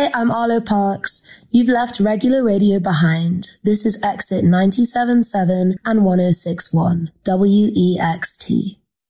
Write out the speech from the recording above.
Hi, I'm Arlo Parks. You've left regular radio behind. This is exit 97.7 and 106.1, WEXT.